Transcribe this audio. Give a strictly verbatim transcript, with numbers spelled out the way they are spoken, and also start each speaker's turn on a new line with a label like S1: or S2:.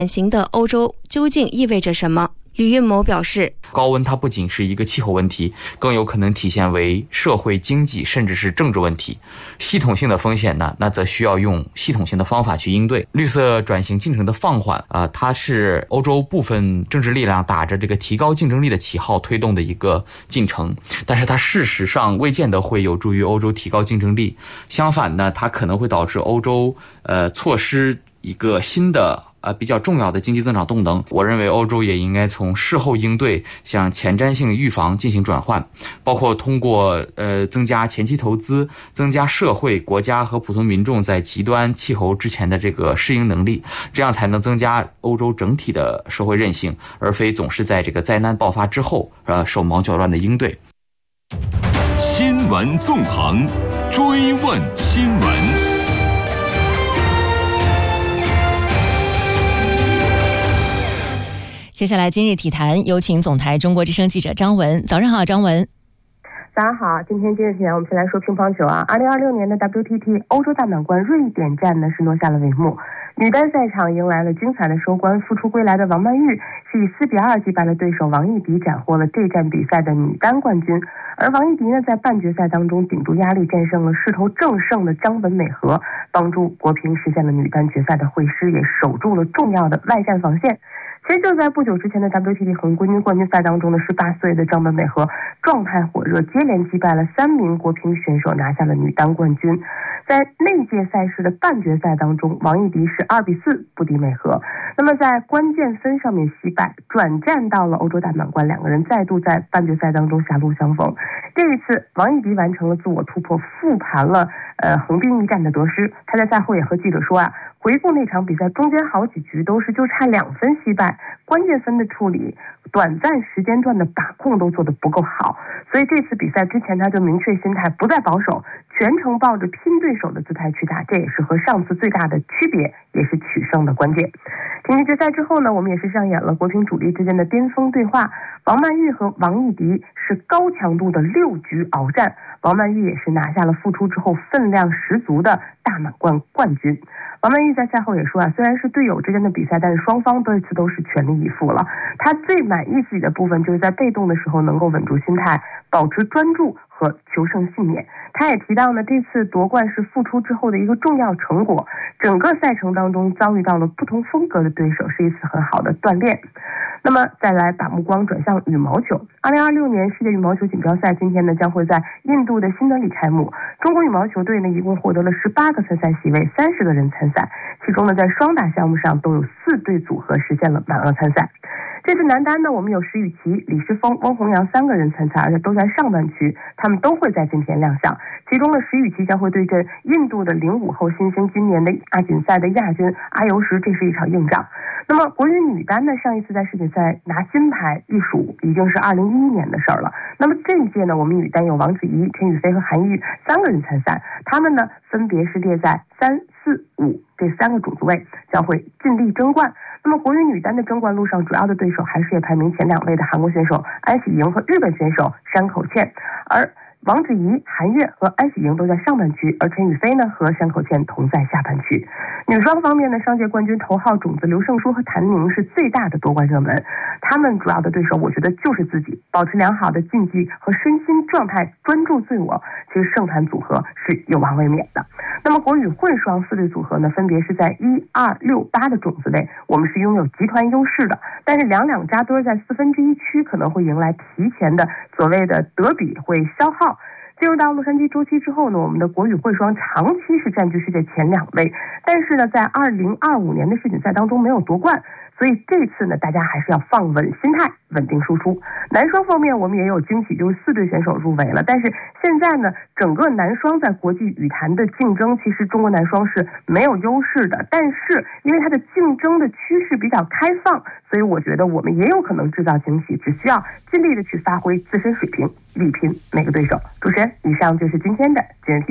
S1: 典型的欧洲究竟意味着什么？吕运谋表示，
S2: 高温它不仅是一个气候问题，更有可能体现为社会经济甚至是政治问题。系统性的风险呢，那则需要用系统性的方法去应对。绿色转型进程的放缓啊、呃，它是欧洲部分政治力量打着这个提高竞争力的旗号推动的一个进程，但是它事实上未见得会有助于欧洲提高竞争力。相反呢，它可能会导致欧洲呃错失一个新的呃，比较重要的经济增长动能。我认为欧洲也应该从事后应对向前瞻性预防进行转换，包括通过呃增加前期投资，增加社会、国家和普通民众在极端气候之前的这个适应能力，这样才能增加欧洲整体的社会韧性，而非总是在这个灾难爆发之后呃手忙脚乱的应对。
S3: 新闻纵横，追问新闻。
S4: 接下来今日体坛，有请总台中国之声记者张文。早上好，张文。
S5: 大家好，今天今日体坛我们先来说乒乓球啊。二零二六年的 W T T 欧洲大满贯瑞典站呢是落下了帷幕，女单赛场迎来了精彩的收官。复出归来的王曼玉是以四比二击败了对手王艺迪，斩获了这站比赛的女单冠军。而王艺迪呢，在半决赛当中顶住压力，战胜了势头正盛的张本美和，帮助国乒实现了女单决赛的会师，也守住了重要的外战防线。其实就在不久之前的 W T T 横冠军冠军赛当中呢，十八岁的张本美和状态火热，接连击败了三名国乒选手，拿下了女单冠军。在那届赛事的半决赛当中，王艺迪是二比四不敌美和，那么在关键分上面惜败，转战到了欧洲大满贯，两个人再度在半决赛当中狭路相逢。这一次王艺迪完成了自我突破，复盘了呃横滨一战的得失。他在赛后也和记者说啊，回顾那场比赛，中间好几局都是就差两分惜败，关键分的处理、短暂时间段的把控都做得不够好，所以这次比赛之前他就明确心态，不再保守，全程抱着拼对手的姿态去打，这也是和上次最大的区别，也是取胜的关键。挺进决赛之后呢，我们也是上演了国乒主力之间的巅峰对话，王曼玉和王艺迪是高强度的六局鏖战，王曼玉也是拿下了复出之后分量十足的大满贯冠军。王曼玉在赛后也说啊，虽然是队友之间的比赛，但是双方这次都是全力以赴了。他最满意自己的部分就是在被动的时候能够稳住心态，保持专注和求胜信念。他也提到呢，这次夺冠是复出之后的一个重要成果，整个赛程当中遭遇到了不同风格的对手，是一次很好的锻炼。那么再来把目光转向羽毛球，二零二六年世界羽毛球锦标赛今天呢将会在印度的新德里开幕。中国羽毛球队呢一共获得了十八个参赛席位，三十个人参赛，其中呢在双打项目上都有四对组合实现了满额参赛。这次男单呢，我们有石宇奇、李诗峰、翁宏阳三个人参赛，而且都在上半区，他们都会在今天亮相。其中呢，石宇奇将会对阵印度的零五后新星，今年的亚锦赛的亚军阿尤什，这是一场硬仗。那么国羽女单呢，上一次在世锦赛拿金牌一数已经是二零一一年的事儿了。那么这一届呢，我们女单有王芷怡、陈雨菲和韩玉三个人参赛，他们呢分别是列在三、四、五这三个种子位，将会尽力争冠。那么国羽女单的争冠路上，主要的对手还是也排名前两位的韩国选手安喜莹和日本选手山口茜，而王芷怡、韩悦和安喜莹都在上半区，而陈雨菲呢和山口茜同在下半区。女双方面呢，上届冠军头号种子刘胜书和谭宁是最大的夺冠热门，他们主要的对手我觉得就是自己，保持良好的竞技和身心状态，专注自我，其实胜盘组合是有望卫冕的。那么国羽混双四对组合呢，分别是在一、二、六、八的种子位，我们是拥有集团优势的，但是两两扎堆在四分之一区可能会迎来提前的所谓的德比会消耗。进入到洛杉矶周期之后呢，我们的国羽混双长期是占据世界前两位，但是呢，在二零二五年的世锦赛当中没有夺冠，所以这次呢，大家还是要放稳心态，稳定输出。男双方面我们也有惊喜，就是四对选手入围了，但是现在呢，整个男双在国际羽坛的竞争，其实中国男双是没有优势的，但是因为它的竞争的趋势比较开放，所以我觉得我们也有可能制造惊喜，只需要尽力的去发挥自身水平，力拼每个对手。主持人，以上就是今天的今日体